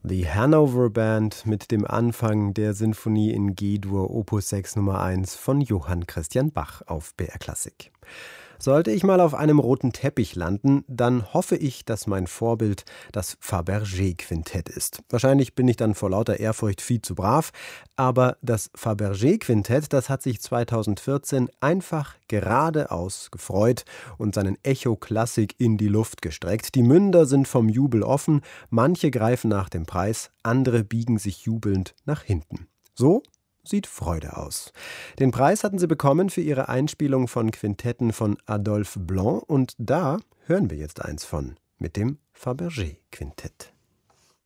The Hanover Band mit dem Anfang der Sinfonie in G-Dur Opus 6 Nummer 1 von Johann Christian Bach auf BR Klassik. Sollte ich mal auf einem roten Teppich landen, dann hoffe ich, dass mein Vorbild das Fabergé-Quintett ist. Wahrscheinlich bin ich dann vor lauter Ehrfurcht viel zu brav, aber das Fabergé-Quintett, das hat sich 2014 einfach geradeaus gefreut und seinen Echo-Klassik in die Luft gestreckt. Die Münder sind vom Jubel offen, manche greifen nach dem Preis, andere biegen sich jubelnd nach hinten. So sieht Freude aus. Den Preis hatten sie bekommen für ihre Einspielung von Quintetten von Adolphe Blanc und da hören wir jetzt eins von mit dem Fabergé-Quintett.